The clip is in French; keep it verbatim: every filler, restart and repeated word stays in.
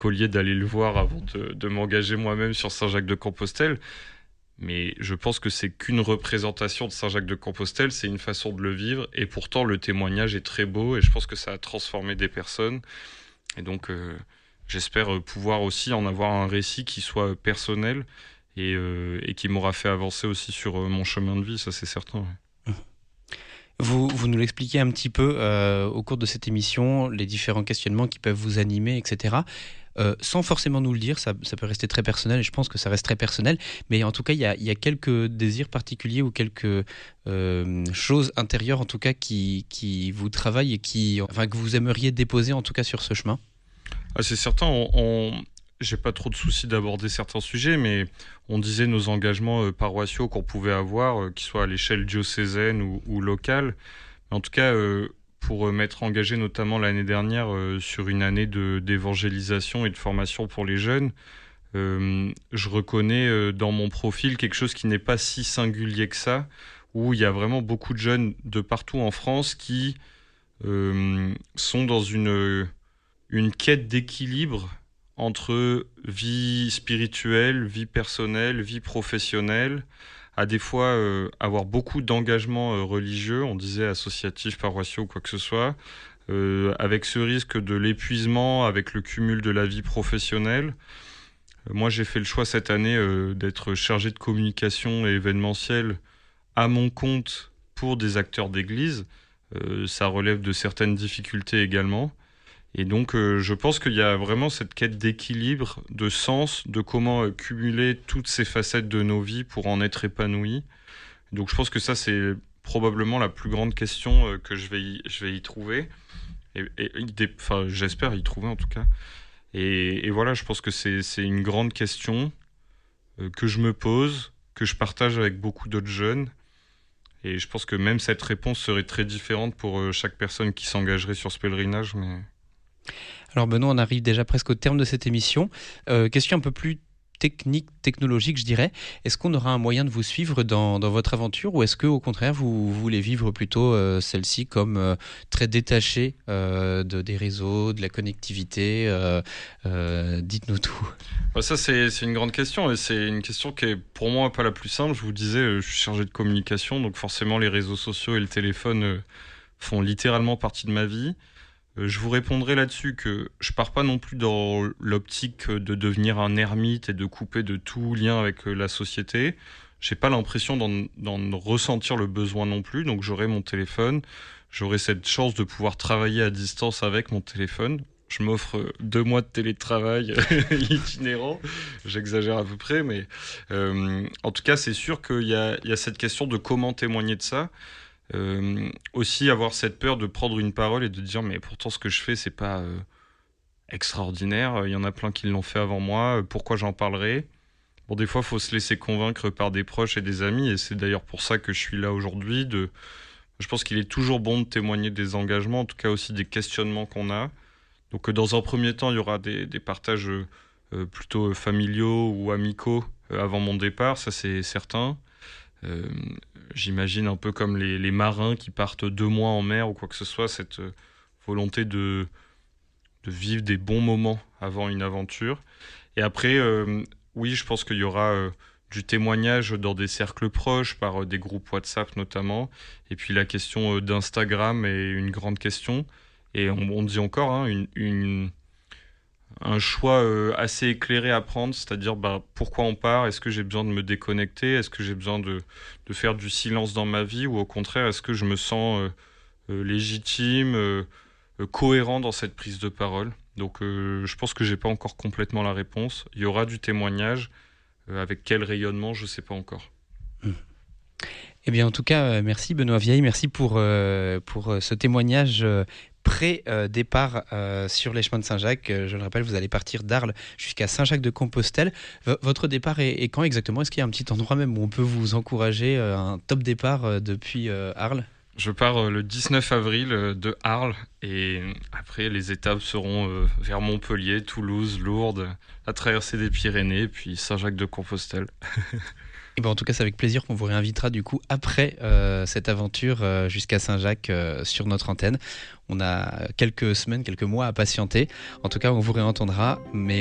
collier d'aller le voir avant de, de m'engager moi-même sur Saint-Jacques-de-Compostelle. Mais je pense que c'est qu'une représentation de Saint-Jacques-de-Compostelle, c'est une façon de le vivre. Et pourtant, le témoignage est très beau et je pense que ça a transformé des personnes. Et donc, euh, j'espère pouvoir aussi en avoir un récit qui soit personnel et, euh, et qui m'aura fait avancer aussi sur euh, mon chemin de vie, ça c'est certain. Ouais. Vous, vous nous l'expliquez un petit peu euh, au cours de cette émission, les différents questionnements qui peuvent vous animer, et cetera. Euh, sans forcément nous le dire, ça, ça peut rester très personnel et je pense que ça reste très personnel, mais en tout cas, il y a, il y a quelques désirs particuliers ou quelques euh, choses intérieures en tout cas qui, qui vous travaillent et qui, enfin, que vous aimeriez déposer en tout cas sur ce chemin. Ah, c'est certain, on, on... j'ai pas trop de soucis d'aborder certains sujets, mais on disait nos engagements euh, paroissiaux qu'on pouvait avoir, euh, qu'ils soient à l'échelle diocésaine ou, ou locale. Mais en tout cas, euh, pour euh, m'être engagé notamment l'année dernière euh, sur une année de, d'évangélisation et de formation pour les jeunes, euh, je reconnais euh, dans mon profil quelque chose qui n'est pas si singulier que ça, où il y a vraiment beaucoup de jeunes de partout en France qui euh, sont dans une, une quête d'équilibre entre vie spirituelle, vie personnelle, vie professionnelle, à des fois euh, avoir beaucoup d'engagements euh, religieux, on disait associatifs, paroissiaux, quoi que ce soit, euh, avec ce risque de l'épuisement, avec le cumul de la vie professionnelle. Euh, moi, j'ai fait le choix cette année euh, d'être chargé de communication et événementiel à mon compte pour des acteurs d'église. Euh, ça relève de certaines difficultés également. Et donc, euh, je pense qu'il y a vraiment cette quête d'équilibre, de sens, de comment euh, cumuler toutes ces facettes de nos vies pour en être épanoui. Donc, je pense que ça, c'est probablement la plus grande question euh, que je vais y, je vais y trouver. Et, et, et enfin, j'espère y trouver en tout cas. Et, et voilà, je pense que c'est, c'est une grande question euh, que je me pose, que je partage avec beaucoup d'autres jeunes. Et je pense que même cette réponse serait très différente pour euh, chaque personne qui s'engagerait sur ce pèlerinage, mais... Alors Benoît, on arrive déjà presque au terme de cette émission. Euh, question un peu plus technique, technologique, je dirais. Est-ce qu'on aura un moyen de vous suivre dans, dans votre aventure ou est-ce que, au contraire, vous, vous voulez vivre plutôt euh, celle-ci comme euh, très détachée euh, de, des réseaux, de la connectivité euh, euh, Dites-nous tout. Bah ça, c'est, c'est une grande question et c'est une question qui est pour moi pas la plus simple. Je vous disais, euh, je suis chargé de communication, donc forcément les réseaux sociaux et le téléphone euh, font littéralement partie de ma vie. Euh, je vous répondrai là-dessus que je pars pas non plus dans l'optique de devenir un ermite et de couper de tout lien avec euh, la société. J'ai pas l'impression d'en, d'en ressentir le besoin non plus, donc j'aurai mon téléphone, j'aurai cette chance de pouvoir travailler à distance avec mon téléphone. Je m'offre deux mois de télétravail itinérant, j'exagère à peu près, mais euh, en tout cas c'est sûr qu'il y a, il y a cette question de comment témoigner de ça. Euh, aussi avoir cette peur de prendre une parole et de dire mais pourtant ce que je fais c'est pas euh, extraordinaire, il y en a plein qui l'ont fait avant moi, pourquoi j'en parlerai? Bon, des fois faut se laisser convaincre par des proches et des amis et c'est d'ailleurs pour ça que je suis là aujourd'hui. De... Je pense qu'il est toujours bon de témoigner des engagements, en tout cas aussi des questionnements qu'on a. Donc euh, dans un premier temps il y aura des, des partages euh, plutôt familiaux ou amicaux euh, avant mon départ, ça c'est certain. Euh, j'imagine un peu comme les, les marins qui partent deux mois en mer ou quoi que ce soit, cette euh, volonté de, de vivre des bons moments avant une aventure. Et après, euh, oui, je pense qu'il y aura euh, du témoignage dans des cercles proches, par euh, des groupes WhatsApp notamment. Et puis la question euh, d'Instagram est une grande question. Et on, on dit encore hein, une, une un choix euh, assez éclairé à prendre, c'est-à-dire bah, pourquoi on part, est-ce que j'ai besoin de me déconnecter, est-ce que j'ai besoin de, de faire du silence dans ma vie, ou au contraire, est-ce que je me sens euh, euh, légitime, euh, euh, cohérent dans cette prise de parole. Donc euh, je pense que j'ai pas encore complètement la réponse. Il y aura du témoignage, euh, avec quel rayonnement, je sais pas encore. Mmh. Eh bien, en tout cas, euh, merci Benoît Vieille, merci pour, euh, pour euh, ce témoignage euh, pré-départ euh, sur les chemins de Saint-Jacques. Euh, je le rappelle, vous allez partir d'Arles jusqu'à Saint-Jacques-de-Compostelle. V- votre départ est, est quand exactement? Est-ce qu'il y a un petit endroit même où on peut vous encourager, euh, un top départ euh, depuis euh, Arles? Je pars euh, le dix-neuf avril euh, de Arles et après les étapes seront euh, vers Montpellier, Toulouse, Lourdes, la traversée des Pyrénées, puis Saint-Jacques-de-Compostelle. Et ben en tout cas, c'est avec plaisir qu'on vous réinvitera du coup après euh, cette aventure euh, jusqu'à Saint-Jacques euh, sur notre antenne. On a quelques semaines, quelques mois à patienter. En tout cas, on vous réentendra, mais